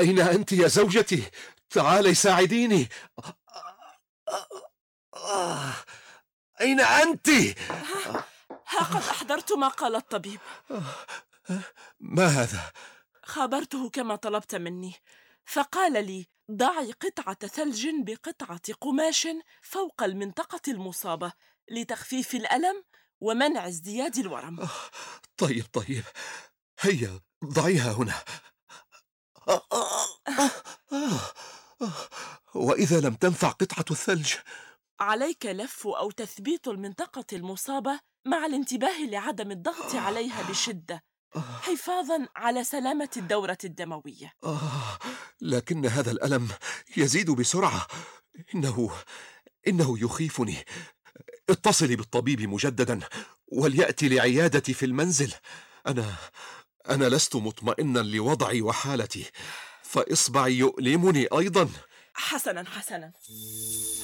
أين أنت يا زوجتي؟ تعالي ساعديني. آه، أين أنت؟ ها قد أحضرت ما قال الطبيب. ما هذا؟ خابرته كما طلبت مني، فقال لي: ضعي قطعة ثلج بقطعة قماش فوق المنطقة المصابة لتخفيف الألم ومنع ازدياد الورم. طيب طيب، هيا ضعيها هنا. وإذا لم تنفع قطعة الثلج؟ عليك لف أو تثبيت المنطقة المصابة مع الانتباه لعدم الضغط عليها بشدة حفاظاً على سلامة الدورة الدموية. لكن هذا الألم يزيد بسرعة. إنه إنه يخيفني. اتصلي بالطبيب مجددا وليأتي لعيادتي في المنزل. أنا أنا لست مطمئنا لوضعي وحالتي، فإصبعي يؤلمني أيضا. حسناً حسناً.